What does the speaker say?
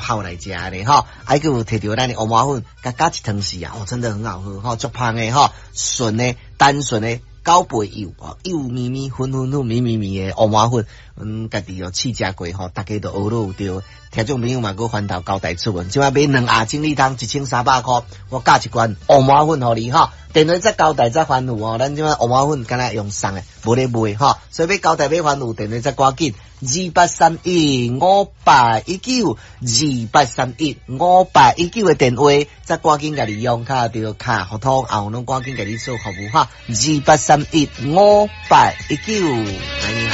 泡来食咧吼，还有摕到咱的乌麻粉，加一汤匙啊，真的很好喝吼，足香的吼，纯的单纯的高培油油咪咪、粉粉粉咪咪咪的乌麻粉，家己有试食过吼，大家都学了有着。听众朋友嘛，佮翻头交代出门，即摆买2盒精力汤1300块，我加一罐乌麻粉互你吼。电话再交代再反复哦，咱即摆乌麻粉敢若用送的，无咧卖吼，所以要交代要反复，电话再赶紧2831581928315819的电话，再赶紧甲你用卡着卡互通，后拢赶紧甲你做服务哈，28315819。